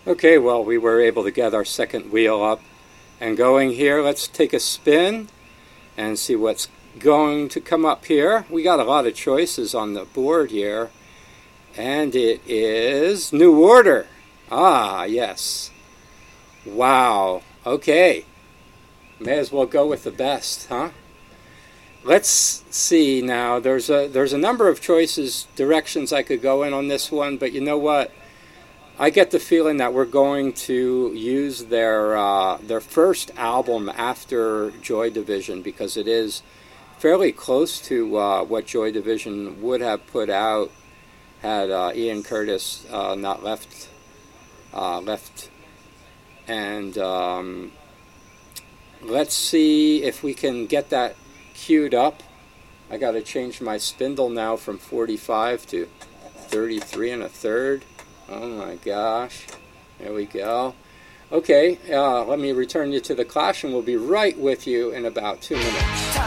Okay, well, we were able to get our second wheel up and going here. Let's take a spin and see what's going to come up here. We got a lot of choices on the board here, and it is New Order. Ah, yes. Wow. Okay. May as well go with the best, huh? Let's see now. There's a number of choices, directions I could go in on this one, but you know what? I get the feeling that we're going to use their first album after Joy Division, because it is fairly close to what Joy Division would have put out had Ian Curtis not left. And let's see if we can get that queued up. I got to change my spindle now from 45 to 33 1/3. Oh my gosh. There we go. Okay, let me return you to the Clash, and we'll be right with you in about 2 minutes.